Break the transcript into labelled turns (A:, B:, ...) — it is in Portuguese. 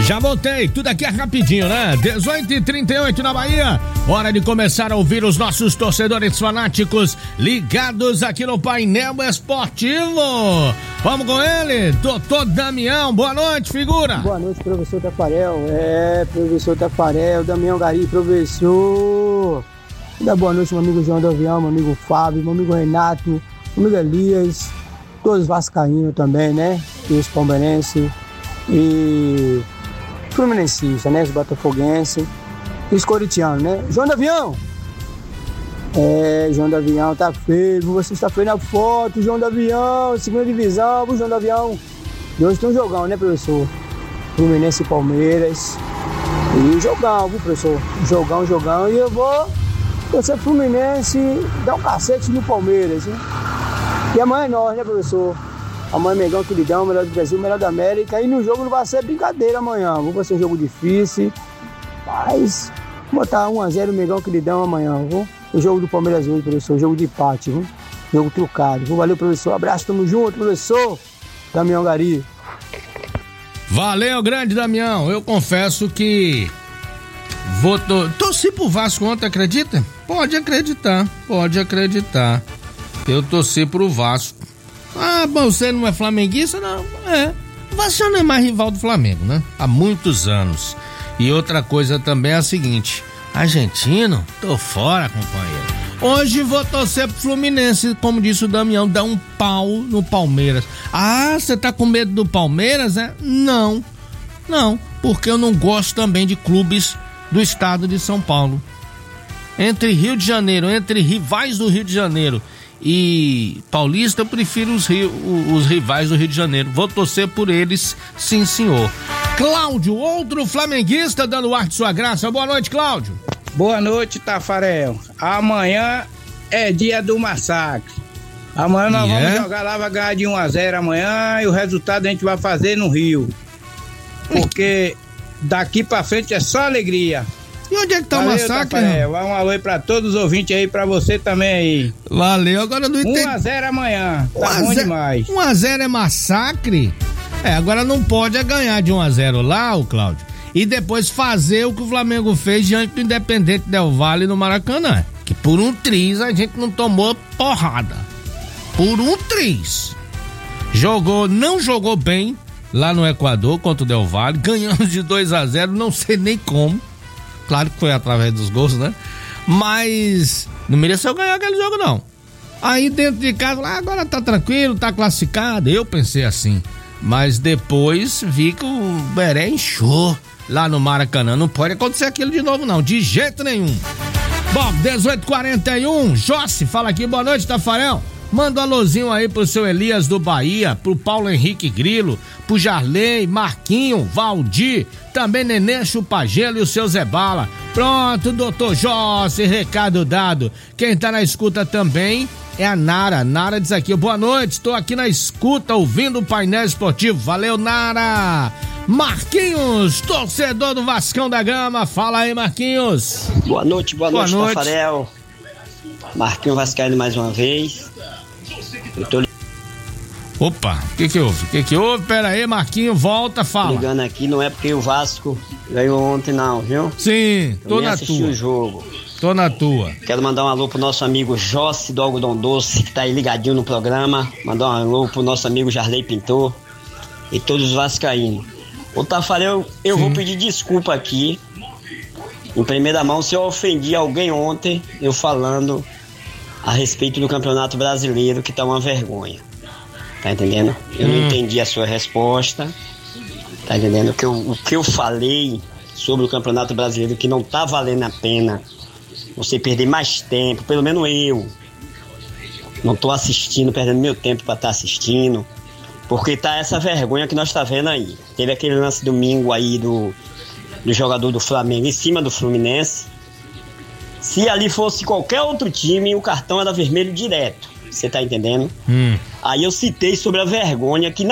A: Já voltei, tudo aqui é rapidinho, né? 18h38 na Bahia. Hora de começar a ouvir os nossos torcedores fanáticos ligados aqui no Painel Esportivo. Vamos com ele, doutor Damião. Boa noite, figura.
B: Boa noite, professor Tafarel. Professor Tafarel, Damião Gari, professor. Dá boa noite, meu amigo João do Avião, meu amigo Fábio, meu amigo Renato, meu amigo Elias, todos vascaínos também, né? E os palmeirenses e fluminenses, né? Os botafoguenses e os corintianos, né? João do Avião! João do Avião tá feio, você está feio na foto, João do Avião, segunda divisão, João do Avião. E hoje tem um jogão, né, professor? Fluminense e Palmeiras. E jogão, viu, professor? Jogão, e eu vou torcer Fluminense, dar um cacete no Palmeiras, hein? E amanhã é nós, né, professor? Amanhã é Megão, Queridão, melhor do Brasil, melhor da América. E no jogo não vai ser brincadeira amanhã. Vai ser um jogo difícil. Mas vou botar 1x0 Megão, Queridão amanhã, viu? O jogo do Palmeiras hoje, professor. Jogo de empate, viu? Jogo trucado. Viu? Valeu, professor. Abraço, tamo junto, professor. Damião Gari.
A: Valeu, grande Damião. Eu confesso que torci pro Vasco ontem, acredita? Pode acreditar. Eu torci pro Vasco. Ah, bom, você não é flamenguista? Não, o Vasco não é mais rival do Flamengo, né? Há muitos anos. E outra coisa também é a seguinte: argentino, tô fora, companheiro. Hoje vou torcer pro Fluminense, como disse o Damião, dá um pau no Palmeiras. Ah, você tá com medo do Palmeiras, né? Não, porque eu não gosto também de clubes do estado de São Paulo. Entre Rio de Janeiro, entre rivais do Rio de Janeiro e Paulista, eu prefiro os rivais do Rio de Janeiro. Vou torcer por eles, sim, senhor. Cláudio, outro flamenguista, dando ar de sua graça. Boa noite, Cláudio.
C: Boa noite, Tafarel. Amanhã é dia do massacre. Amanhã nós vamos jogar lá, vai ganhar de 1x0 amanhã, e o resultado a gente vai fazer no Rio. Porque daqui pra frente é só alegria.
A: E onde é que tá o massacre?
C: Um alô aí pra todos os ouvintes aí, pra você também aí.
A: Valeu, agora não entendi.
C: 1x0 amanhã, tá bom demais.
A: 1x0 é massacre? Agora não pode ganhar de 1x0 lá, o Cláudio, e depois fazer o que o Flamengo fez diante do Independente Del Valle no Maracanã. Que por um triz a gente não tomou porrada. Por um triz. Não jogou bem lá no Equador contra o Del Valle, ganhamos de 2x0, não sei nem como. Claro que foi através dos gols, né? Mas não mereceu ganhar aquele jogo, não. Aí dentro de casa, agora tá tranquilo, tá classificado. Eu pensei assim. Mas depois vi que o Beré inchou lá no Maracanã. Não pode acontecer aquilo de novo, não. De jeito nenhum. Bom, 18h41, Jossi, fala aqui. Boa noite, Tafarel. Manda um alôzinho aí pro seu Elias do Bahia, pro Paulo Henrique Grilo, pro Jarley, Marquinho, Valdir, também Nenê Chupagelo e o seu Zé Bala. Pronto, doutor Jossi, recado dado. Quem tá na escuta também é a Nara. Nara diz aqui: boa noite, estou aqui na escuta ouvindo o Painel Esportivo. Valeu, Nara. Marquinhos, torcedor do Vascão da Gama. Fala aí, Marquinhos.
D: Boa noite, Tafarel. Marquinhos Vascaíno mais uma vez.
A: Opa, o que houve? Pera aí, Marquinhos, volta, fala.
D: Ligando aqui, não é porque o Vasco ganhou ontem não, viu?
A: Sim, tô na tua.
D: O jogo.
A: Tô na tua.
D: Quero mandar um alô pro nosso amigo Jossi do Algodão Doce, que tá aí ligadinho no programa. Mandar um alô pro nosso amigo Jarley Pintor e todos os vascaínos. Ô Tafarel, eu vou pedir desculpa aqui, em primeira mão, se eu ofendi alguém ontem, eu falando a respeito do Campeonato Brasileiro, que tá uma vergonha. Tá entendendo? Eu não entendi a sua resposta. Tá entendendo? O que eu falei sobre o Campeonato Brasileiro, que não tá valendo a pena você perder mais tempo, pelo menos eu não tô assistindo, perdendo meu tempo pra estar assistindo, porque tá essa vergonha que nós tá vendo aí. Teve aquele lance domingo aí do jogador do Flamengo em cima do Fluminense. Se ali fosse qualquer outro time, o cartão era vermelho direto. Você tá entendendo? Aí eu citei sobre a vergonha que não